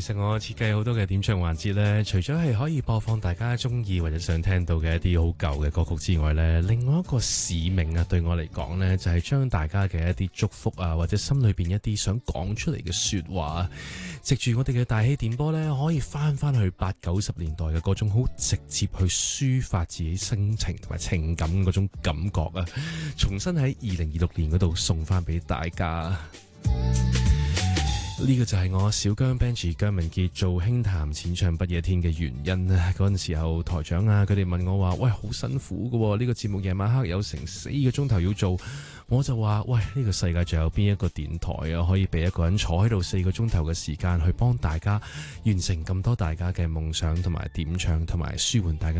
其實我設計好多嘅點唱環節呢，除咗係可以播放大家中意或者想聽到嘅一啲好舊嘅歌曲之外呢，另外一個使命啊，對我嚟講呢，就係將大家嘅一啲祝福啊，或者心裏邊一啲想講出嚟嘅說話，藉住我哋嘅大氣電波呢，可以翻去80-90年代嘅嗰種好直接去抒發自己心情同埋情感嗰種感覺啊，重新喺2026年嗰度送翻俾大家。呢個就係我小姜 Benji 姜文傑做輕談淺唱不夜天嘅原因啊！嗰陣時候台長啊，佢哋問我話：喂，好辛苦㗎，呢個節目夜晚黑有成4個鐘頭要做。我就話：喂，呢個世界仲有邊一個電台啊，可以俾一個人坐喺度4個鐘頭嘅時間去幫大家完成咁多大家嘅夢想同埋點唱，同埋舒緩大家